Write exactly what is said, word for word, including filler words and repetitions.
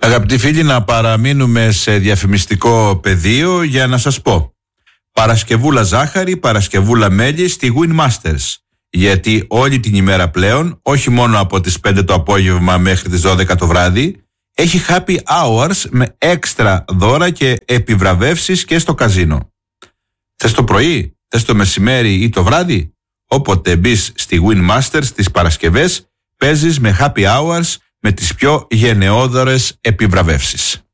Αγαπητοί φίλοι, να παραμείνουμε σε διαφημιστικό πεδίο για να σας πω. Παρασκευούλα ζάχαρη, Παρασκευούλα μέλι στη Win Masters. Γιατί όλη την ημέρα πλέον, όχι μόνο από τις πέντε το απόγευμα μέχρι τις δώδεκα το βράδυ, έχει happy hours με έξτρα δώρα και επιβραβεύσεις και στο καζίνο. Θες το πρωί, θες το μεσημέρι ή το βράδυ? Όποτε μπεις στη Win Masters τις Παρασκευές, παίζεις με happy hours με τις πιο γενναιόδωρες επιβραβεύσεις.